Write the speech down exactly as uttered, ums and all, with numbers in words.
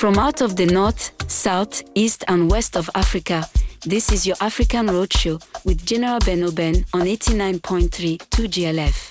From out of the north, south, east and west of Africa, this is your African Roadshow with General Ben Oben on eighty-nine point three two G L F.